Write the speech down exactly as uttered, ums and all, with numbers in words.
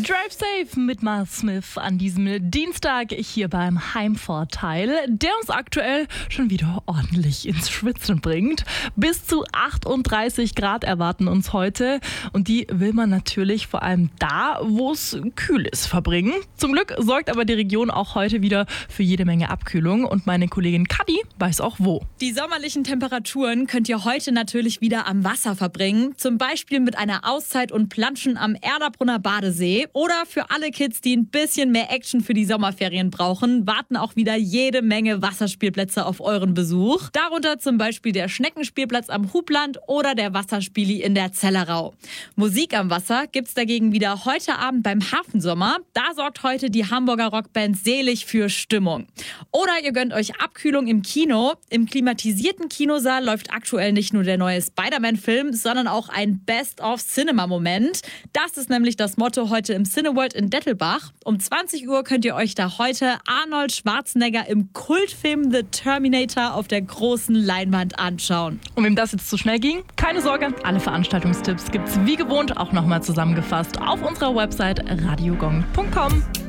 Drive Safe mit Miles Smith an diesem Dienstag hier beim Heimvorteil, der uns aktuell schon wieder ordentlich ins Schwitzen bringt. Bis zu achtunddreißig Grad erwarten uns heute und die will man natürlich vor allem da, wo es kühl ist, verbringen. Zum Glück sorgt aber die Region auch heute wieder für jede Menge Abkühlung und meine Kollegin Kadi weiß auch wo. Die sommerlichen Temperaturen könnt ihr heute natürlich wieder am Wasser verbringen, zum Beispiel mit einer Auszeit und Planschen am Erlabrunner Badesee. Oder für alle Kids, die ein bisschen mehr Action für die Sommerferien brauchen, warten auch wieder jede Menge Wasserspielplätze auf euren Besuch. Darunter zum Beispiel der Schneckenspielplatz am Hubland oder der Wasserspieli in der Zellerau. Musik am Wasser gibt's dagegen wieder heute Abend beim Hafensommer. Da sorgt heute die Hamburger Rockband Selig für Stimmung. Oder ihr gönnt euch Abkühlung im Kino. Im klimatisierten Kinosaal läuft aktuell nicht nur der neue Spider-Man-Film, sondern auch ein Best-of-Cinema-Moment. Das ist nämlich das Motto heute im Cineworld in Dettelbach. Um zwanzig Uhr könnt ihr euch da heute Arnold Schwarzenegger im Kultfilm The Terminator auf der großen Leinwand anschauen. Und wem das jetzt zu schnell ging, keine Sorge, alle Veranstaltungstipps gibt's wie gewohnt auch nochmal zusammengefasst auf unserer Website radiogong punkt com.